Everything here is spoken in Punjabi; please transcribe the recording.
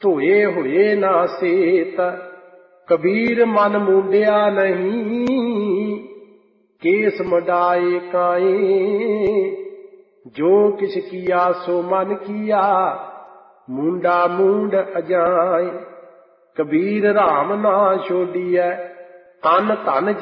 ਧੋਏ ਹੋਏ ਨਾ ਸੇਤ। ਕਬੀਰ ਮਨ ਮੁੰਡਿਆ ਨਹੀਂ, ਕੇਸ ਮਡਾਏ ਕਾਏ। ਜੋ ਕਿਛ ਕੀਆ ਸੋ ਮਨ ਕੀਆ, ਮੁੰਡਾ ਮੂੰਡ ਅਜਾਏ। ਕਬੀਰ ਰਾਮ ਨਾ ਛੋਡੀਐ, ਤਨ ਧਨ